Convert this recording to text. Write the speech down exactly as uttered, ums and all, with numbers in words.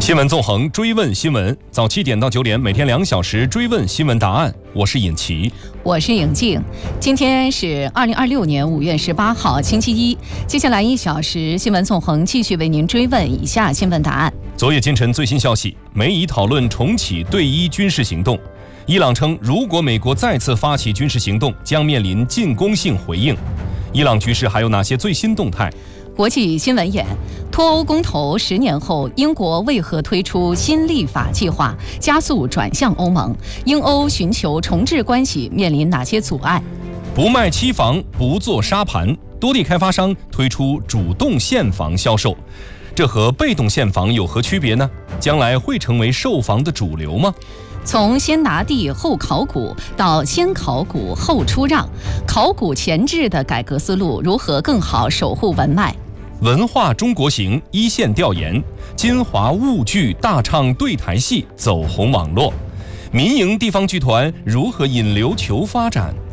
新闻纵横，追问新闻，早七点到九点，每天两小时追问新闻答案。我是尹奇， 我是尹静。今天是二零二六年五月十八号，星期一。接下来一小时，新闻纵横继续为您追问以下新闻答案。 昨夜今晨最新消息，美伊讨论重启对伊军事行动。伊朗称，如果美国再次发起军事行动，将面临进攻性回应。伊朗局势还有哪些最新动态？ 国际新闻眼：脱欧公投十年后，英国为何推出新立法计划，加速转向欧盟？英欧寻求重置关系面临哪些阻碍？ 不卖期房，不做沙盘，多地开发商推出主动现房销售，这和被动现房有何区别呢？将来会成为售房的主流吗？ 从先拿地后考古到先考古后出让，考古前置的改革思路如何更好守护文脉？ 文化中国行一线调研，金华物剧大唱对台戏走红网络，民营地方剧团如何引流求发展？